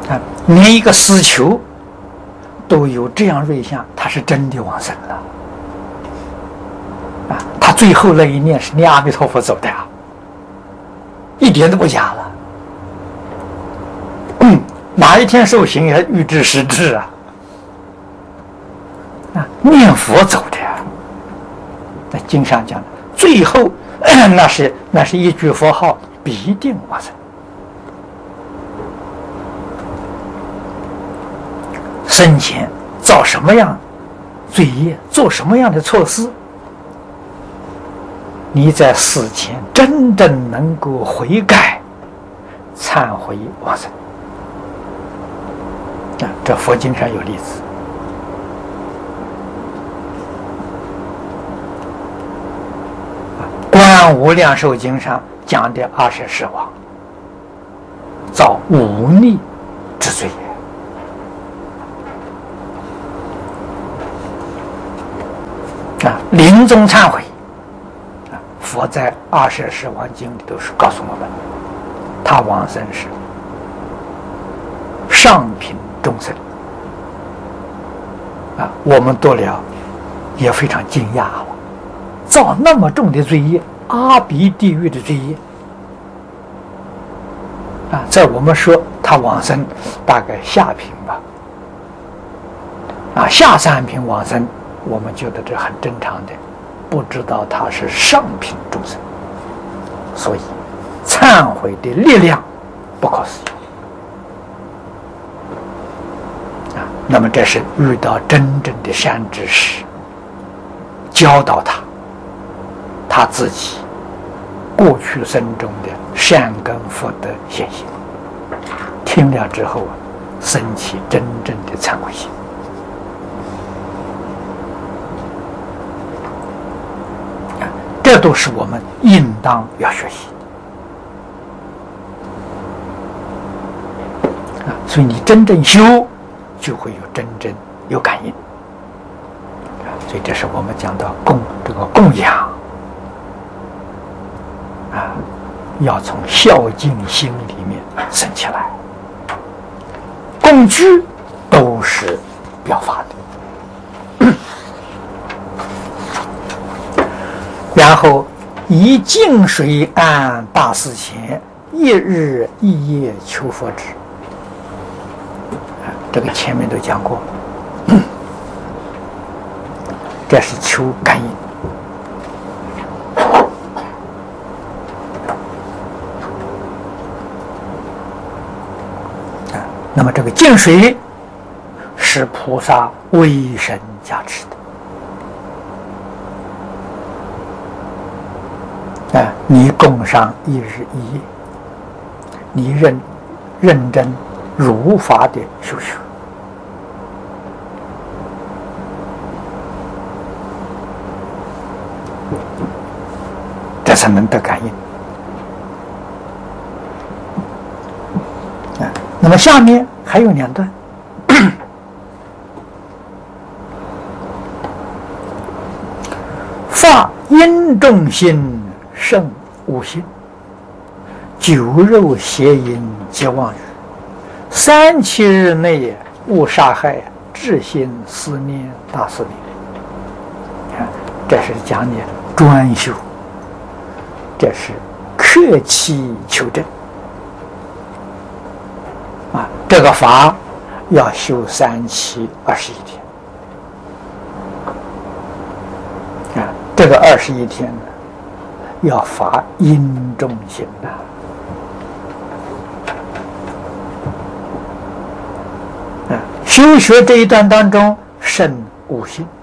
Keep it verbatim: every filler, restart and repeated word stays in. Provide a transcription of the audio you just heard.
啊，连一个死囚都有这样瑞相，他是真的往生了。啊，他最后那一念是念阿弥陀佛走的啊，一点都不假了。嗯，哪一天受刑也预知时至啊！啊，念佛走的呀。在经上讲的，最后那是那是一句佛号，必定往生。生前造什么样罪业，做什么样的错事，你在死前真正能够悔改、忏悔往生。啊，这佛经上有例子。啊，《观无量寿经》上讲的阿舍世王，造忤逆之罪也。啊，临终忏悔，啊，佛在《阿舍世王经》里都是告诉我们，他往生是上品众生。啊，我们读了也非常惊讶了，造那么重的罪业，阿鼻地狱的罪业，啊，在我们说他往生大概下品吧，啊，下三品往生。我们觉得这很正常的，不知道他是上品众生，所以忏悔的力量不可思议啊。那么这是遇到真正的善知识，教导他，他自己过去生中的善根福德现行，听了之后啊，生起真正的忏悔心。这都是我们应当要学习啊！所以你真正修，就会有真正有感应啊！所以这是我们讲到供这个供养啊，要从孝敬心里面生起来。供居都是表法的。然后以净水安大寺前，一日一夜求佛旨。这个前面都讲过，这是求感应。啊，那么这个净水是菩萨威神加持的。啊，你供上一日一夜，你认认真如法的修学，这才能得感应。啊，那么下面还有两段。发因重心，胜无心，酒肉邪淫皆妄语，三七日内勿杀害，至心思念大思念。看，这是讲的专修，这是克期求证啊！这个法要修三七二十一天啊！这个二十一天呢，要发因重心呐。啊，修学这一段当中，慎无心。